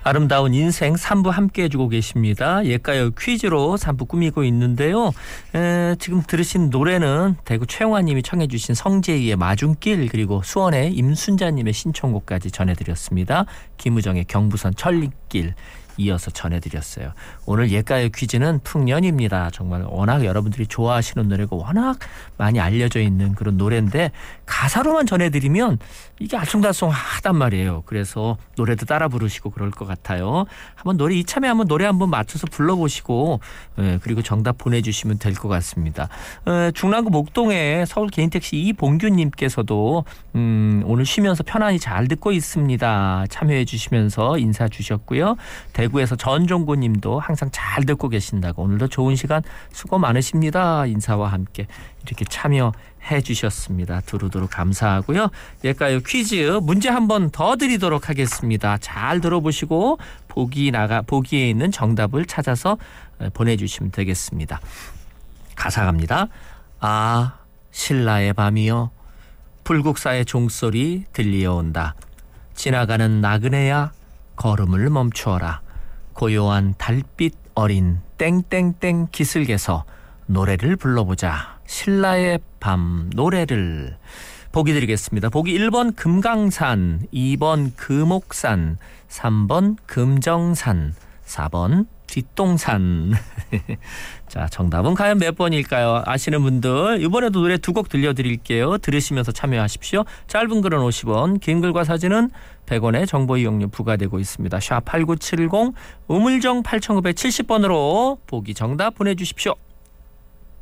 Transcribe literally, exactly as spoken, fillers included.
아름다운 인생 삼 부 함께 해주고 계십니다. 옛가요 퀴즈로 삼 부 꾸미고 있는데요. 에, 지금 들으신 노래는 대구 최영화님이 청해 주신 성재희의 마중길, 그리고 수원의 임순자님의 신청곡까지 전해드렸습니다. 김우정의 경부선 천리길 이어서 전해드렸어요. 오늘 옛가요 퀴즈는 풍년입니다. 정말 워낙 여러분들이 좋아하시는 노래고 워낙 많이 알려져 있는 그런 노래인데 가사로만 전해드리면 이게 알쏭달쏭하단 말이에요. 그래서 노래도 따라 부르시고 그럴 것 같아요. 한번 노래 이참에 한번 노래 한번 맞춰서 불러보시고 예, 그리고 정답 보내주시면 될 것 같습니다. 예, 중랑구 목동에 서울 개인택시 이봉규님께서도 음, 오늘 쉬면서 편안히 잘 듣고 있습니다. 참여해 주시면서 인사 주셨고요. 대구에서 전종구 님도 항상 잘 듣고 계신다고 오늘도 좋은 시간 수고 많으십니다. 인사와 함께 이렇게 참여해 주셨습니다. 두루두루 감사하고요. 옛가요 퀴즈 문제 한 번 더 드리도록 하겠습니다. 잘 들어보시고 보기 나가 보기에 있는 정답을 찾아서 보내주시면 되겠습니다. 가사 갑니다. 아 신라의 밤이여 불국사의 종소리 들려온다. 지나가는 나그네야 걸음을 멈추어라. 고요한 달빛 어린 땡땡땡 기슭에서 노래를 불러보자. 신라의 밤 노래를. 보기 드리겠습니다. 보기 일 번 금강산, 이 번 금옥산, 삼 번 금정산, 사 번 뒷동산. 자, 정답은 과연 몇 번일까요? 아시는 분들 이번에도 노래 두 곡 들려드릴게요. 들으시면서 참여하십시오. 짧은 글은 오십 원, 긴 글과 사진은 백 원의 정보 이용료 부과되고 있습니다. 샵 팔구칠공 우물정 팔구칠공 번으로 보기 정답 보내주십시오.